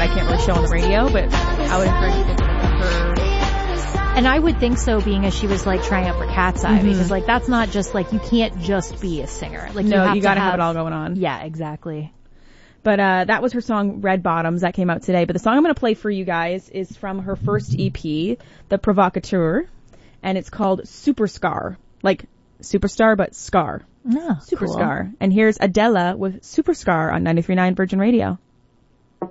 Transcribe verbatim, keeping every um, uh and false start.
I can't really show on the radio, but I would encourage people to look up her. And I would think so, being as she was like trying out for Cat's Eye, Mm-hmm. because like that's not just like, you can't just be a singer. Like No, you, have you gotta to have it all going on. Yeah, exactly. But uh that was her song Red Bottoms that came out today. But the song I'm going to play for you guys is from her first E P, The Provocateur, and it's called Super Scar. Like Superstar, but Scar. Oh, Super cool. Scar. And here's Adele with Super Scar on ninety-three point nine Virgin Radio.